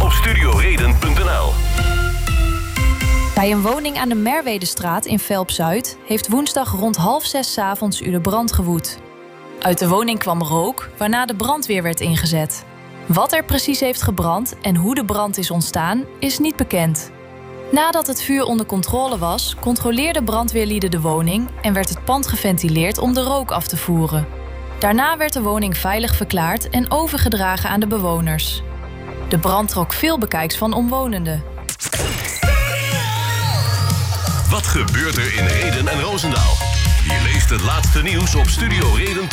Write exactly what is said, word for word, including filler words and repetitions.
op studioreden punt n l. Bij een woning aan de Merwedestraat in Velp-Zuid heeft woensdag rond half zes 's avonds de brand gewoed. Uit de woning kwam rook, waarna de brandweer werd ingezet. Wat er precies heeft gebrand en hoe de brand is ontstaan, is niet bekend. Nadat het vuur onder controle was, controleerden brandweerlieden de woning en werd het pand geventileerd om de rook af te voeren. Daarna werd de woning veilig verklaard en overgedragen aan de bewoners. De brand trok veel bekijks van omwonenden. Wat gebeurt er in Rheden en Roosendaal? Je leest het laatste nieuws op studioreden punt n l.